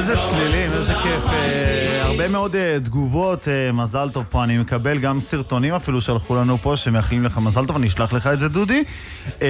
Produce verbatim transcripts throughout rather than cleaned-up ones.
איזה צלילים, איזה כיף. אה, הרבה מאוד אה, תגובות, אה, מזל טוב פה. אני מקבל גם סרטונים אפילו שלחו לנו פה שמאחלים לך מזל טוב, אני אשלח לך את זה דודי. אה,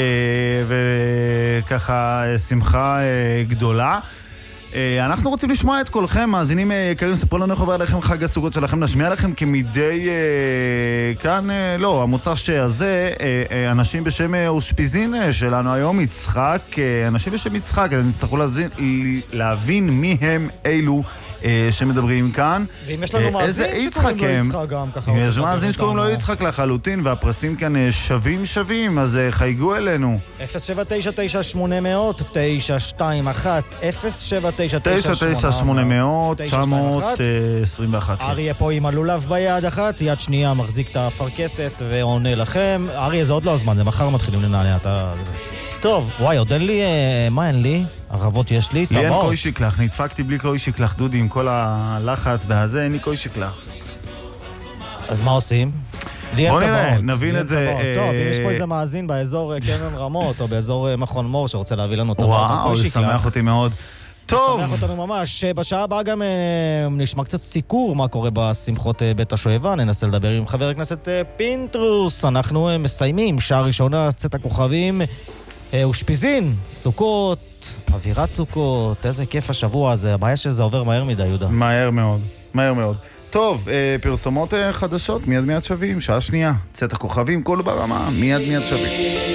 וככה אה, שמחה אה, גדולה. אנחנו רוצים לשמוע את כולכם, מאזינים יקרים, ספרו לנו איך עובר עליכם חג הסוכות שלכם, נשמיע לכם כמדי כאן, לא, המוצ"ש הזה, אנשים בשם אושפיזין שלנו היום, יצחק, אנשים בשם יצחק, אתם תצטרכו להבין מי הם אילו שמדברים כאן. ואם יש לנו מאזין שקוראים לו יצחק גם ככה. אם יש מאזין שקוראים לו יצחק לחלוטין, והפרסים כאן שווים שווים, אז חייגו אלינו. אפס שבע תשע תשע שמונה אפס אפס תשע שתיים אחת אפס שבע תשע תשע תשע שמונה אפס אפס תשע עשרים ואחת. אריה פה עם הלולב ביד אחת, יד שנייה מחזיק את הפרקסת ועונה לכם. אריה, זה עוד לא הזמן, זה מחר מתחילים לנענע את זה. טוב, וואי, עוד אין לי, מה אין לי? ערבות יש לי, לי אין קוי שיקלח, נדפקתי בלי קוי שיקלח, דודי, עם כל הלחץ והזה, אין לי קוי שיקלח. אז מה עושים? בוא נראה, נבין את זה. טוב, אם יש פה איזה מאזין באזור קרן רמות, או באזור מכון מור, שרוצה להביא לנו טבעות וואו, קוי זה שיקלח. שמח אותי מאוד. טוב. שמח אותנו ממש. בשעה הבאה גם נשמע קצת סיקור מה קורה בשמחות בית השואבה. ננסה לדבר עם חבר הכנסת פינטרוס. אנחנו מסיימים שעה ראשונה, צאת הכוכבים. אושפיזין, סוכות, אווירת סוכות, איזה כיף השבוע הזה. הבעיה שזה עובר מהר מדי, יהודה. מהר מאוד, מהר מאוד. טוב, פרסומות חדשות, מיד מיד שווים, שעה שנייה. צאת הכוכבים, כל ברמה, מיד מיד שווים.